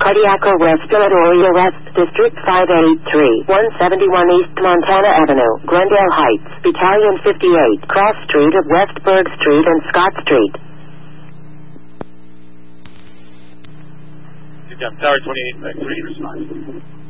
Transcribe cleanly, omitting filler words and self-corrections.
Cardiaco West, Philadelphia West, District 583, 171 East Montana Avenue, Glendale Heights, Battalion 58, Cross Street of Westburg Street and Scott Street. Tower 28, 3 response.